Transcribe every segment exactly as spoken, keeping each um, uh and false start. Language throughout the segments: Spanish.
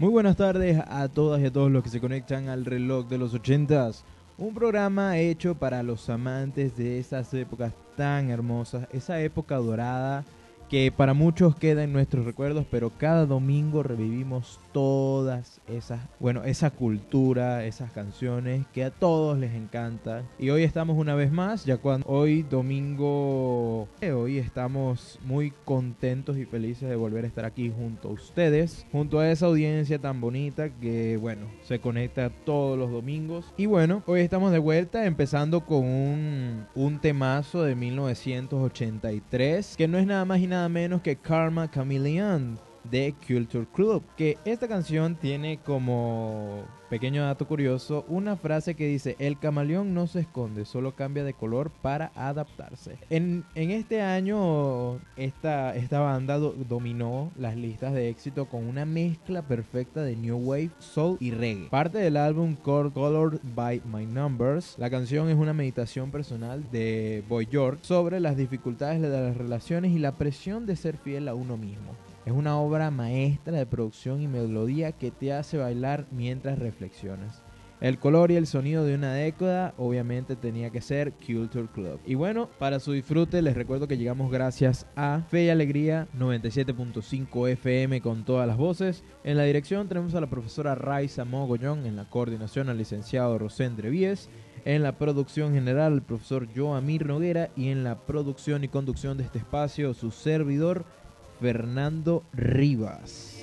Muy buenas tardes a todas y a todos los que se conectan al reloj de los ochentas. Un programa hecho para los amantes de esas épocas tan hermosas, esa época dorada que para muchos queda en nuestros recuerdos, pero cada domingo revivimos todas esas, bueno, esa cultura, esas canciones que a todos les encantan. Y hoy estamos una vez más, ya cuando hoy domingo, eh, hoy estamos muy contentos y felices de volver a estar aquí junto a ustedes, junto a esa audiencia tan bonita que, bueno, se conecta todos los domingos. Y bueno, hoy estamos de vuelta empezando con un, un temazo de mil novecientos ochenta y tres, que no es nada más y nada menos que Karma Chameleon de Culture Club, que esta canción tiene como pequeño dato curioso una frase que dice: el camaleón no se esconde, solo cambia de color para adaptarse. En, en este año esta, esta banda do, dominó las listas de éxito con una mezcla perfecta de New Wave, Soul y Reggae. Parte del álbum Colored by My Numbers, la canción es una meditación personal de Boy George sobre las dificultades de las relaciones y la presión de ser fiel a uno mismo. Es una obra maestra de producción y melodía que te hace bailar mientras reflexionas. El color y el sonido de una década obviamente tenía que ser Culture Club. Y bueno, para su disfrute les recuerdo que llegamos gracias a Fe y Alegría noventa y siete punto cinco F M con todas las voces. En la dirección tenemos a la profesora Raiza Mogollón, en la coordinación al licenciado Rosendre Víez, en la producción general el profesor Joamir Noguera y en la producción y conducción de este espacio su servidor Fernando Rivas.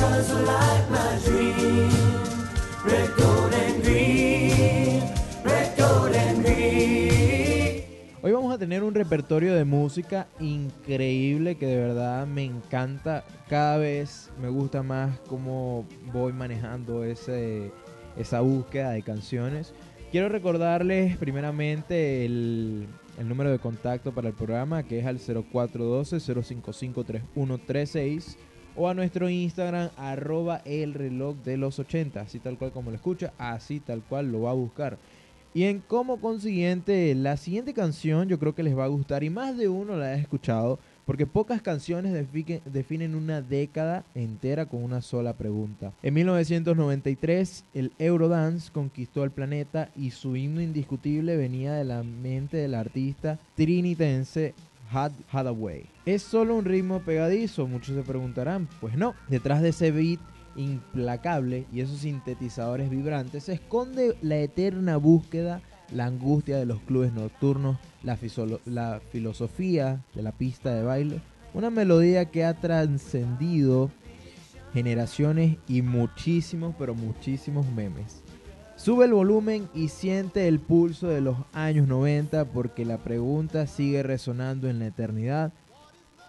Hoy vamos a tener un repertorio de música increíble que de verdad me encanta. Cada vez me gusta más cómo voy manejando ese, esa búsqueda de canciones. Quiero recordarles primeramente el, el número de contacto para el programa, que es al cero cuatro uno dos, cero cinco cinco, tres uno tres seis, o a nuestro Instagram arroba el reloj de los ochenta, así tal cual como lo escucha, así tal cual lo va a buscar. Y en como consiguiente, la siguiente canción yo creo que les va a gustar y más de uno la ha escuchado, porque pocas canciones define, definen una década entera con una sola pregunta. En mil novecientos noventa y tres, el Eurodance conquistó el planeta y su himno indiscutible venía de la mente del artista trinitense Had Hathaway. ¿Es solo un ritmo pegadizo? Muchos se preguntarán. Pues no, detrás de ese beat implacable y esos sintetizadores vibrantes se esconde la eterna búsqueda, la angustia de los clubes nocturnos, la, la filosofía de la pista de baile, una melodía que ha trascendido generaciones y muchísimos, pero muchísimos memes. Sube el volumen y siente el pulso de los años noventa, porque la pregunta sigue resonando en la eternidad.